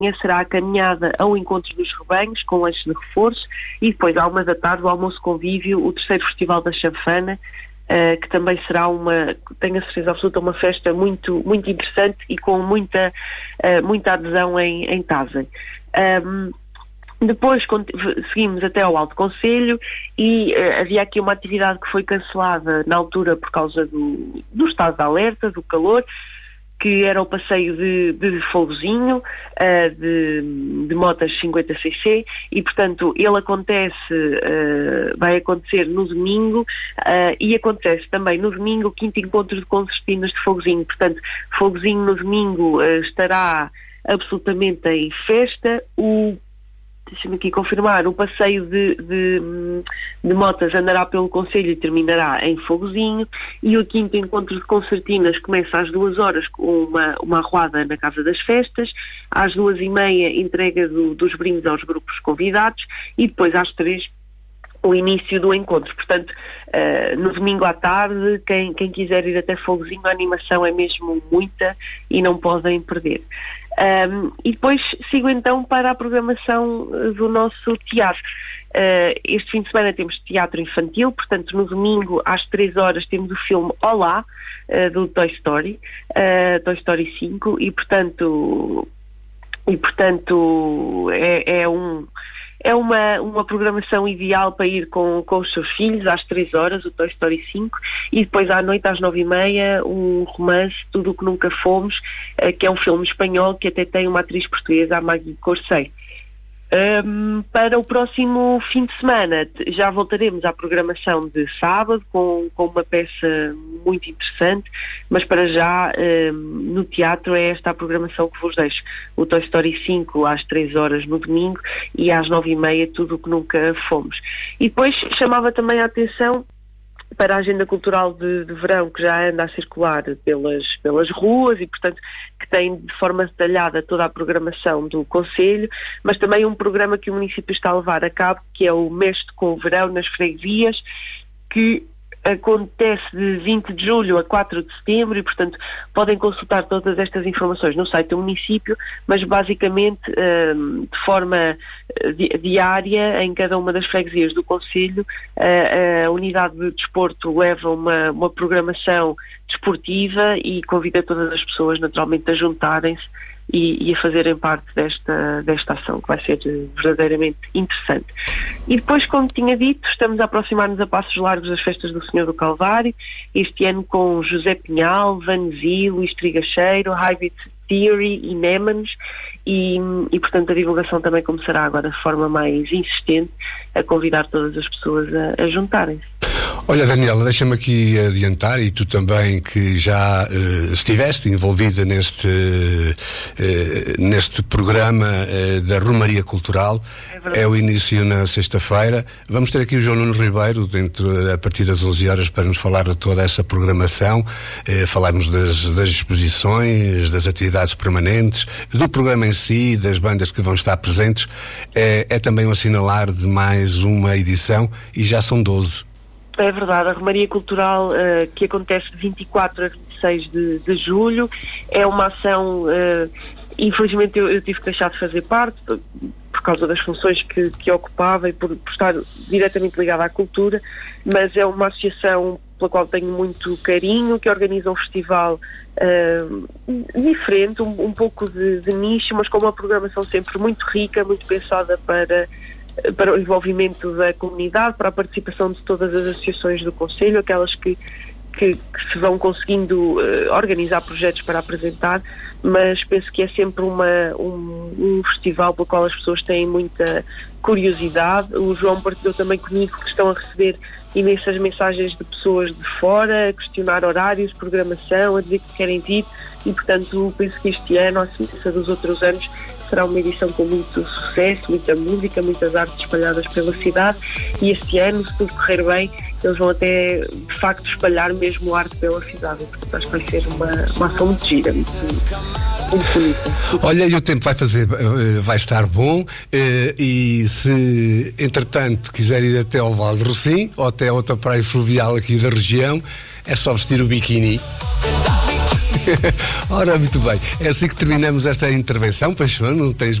será a caminhada ao encontro dos rebanhos, com lanche de reforço, e depois, à 1h da tarde, o almoço convívio, o terceiro Festival da Chanfana, que também será tenho a certeza absoluta, uma festa muito, muito interessante e com muita adesão em Tazem. Depois seguimos até ao Alto Conselho e havia aqui uma atividade que foi cancelada na altura por causa do estado de alerta, do calor, que era o passeio de fogozinho, de motas 50cc, e portanto ele vai acontecer no domingo, e acontece também no domingo o 5º encontro de concertinas de fogozinho. Portanto, fogozinho no domingo estará absolutamente em festa. Deixa-me aqui confirmar, o passeio de motas andará pelo Conselho e terminará em Fogozinho, e o 5º encontro de concertinas começa às 2h com uma arruada na Casa das Festas, às 2h30 entrega dos brindes aos grupos convidados, e depois às 3h o início do encontro. Portanto, no domingo à tarde, quem quiser ir até Fogozinho, a animação é mesmo muita e não podem perder. E depois sigo então para a programação do nosso teatro. Este fim de semana temos teatro infantil, portanto no domingo às 3h temos o filme Olá, do Toy Story 5, e portanto é uma programação ideal para ir com os seus filhos às 3h, o Toy Story 5, e depois à noite às 9h30 um romance, Tudo o que Nunca Fomos, que é um filme espanhol que até tem uma atriz portuguesa, a Maggie Corsey. Para o próximo fim de semana já voltaremos à programação de sábado com uma peça muito interessante, mas para já no teatro é esta a programação que vos deixo: o Toy Story 5 às 3h no domingo e às 9h30 Tudo o que Nunca Fomos. E depois chamava também a atenção para a agenda cultural de verão, que já anda a circular pelas ruas e, portanto, que tem de forma detalhada toda a programação do Conselho, mas também um programa que o município está a levar a cabo, que é o Mexe com o Verão nas Freguesias, que acontece de 20 de julho a 4 de setembro, e portanto podem consultar todas estas informações no site do município, mas basicamente de forma diária em cada uma das freguesias do Conselho a unidade de desporto leva uma programação desportiva e convida todas as pessoas naturalmente a juntarem-se e a fazerem parte desta ação, que vai ser verdadeiramente interessante. E depois, como tinha dito, estamos a aproximar-nos a passos largos das festas do Senhor do Calvário, este ano com José Pinhal, Vanzi, Luís Trigacheiro, Hybrid Theory e Nemans, e portanto a divulgação também começará agora de forma mais insistente, a convidar todas as pessoas a juntarem-se. Olha, Daniela, deixa-me aqui adiantar, e tu também que já estiveste envolvida neste programa da Romaria Cultural, é o início na sexta-feira. Vamos ter aqui o João Nuno Ribeiro a partir das 11h para nos falar de toda essa programação, falarmos das exposições, das atividades permanentes, do programa em si, das bandas que vão estar presentes. É também um assinalar de mais uma edição, e já são 12. É verdade, a Romaria Cultural que acontece de 24 a 26 de julho é uma ação, infelizmente eu tive que deixar de fazer parte por causa das funções que ocupava e por estar diretamente ligada à cultura, mas é uma associação pela qual tenho muito carinho, que organiza um festival diferente, um pouco de nicho, mas com uma programação sempre muito rica, muito pensada para o envolvimento da comunidade, para a participação de todas as associações do Conselho, aquelas que se vão conseguindo organizar projetos para apresentar, mas penso que é sempre um festival pelo qual as pessoas têm muita curiosidade. O João partilhou também comigo que estão a receber imensas mensagens de pessoas de fora, a questionar horários, programação, a dizer que querem vir, e portanto penso que este ano, à semelhança dos outros anos, será uma edição com muito sucesso, muita música, muitas artes espalhadas pela cidade, e este ano, se tudo correr bem, eles vão até, de facto, espalhar mesmo arte pela cidade. Portanto, acho que vai ser uma ação muito gira, muito bonita. Olha, e o tempo vai estar bom, e se, entretanto, quiser ir até ao Val de Rocim, ou até outra praia fluvial aqui da região, é só vestir o biquíni. Ora, muito bem. É assim que terminamos esta intervenção, Peixoto. Não tens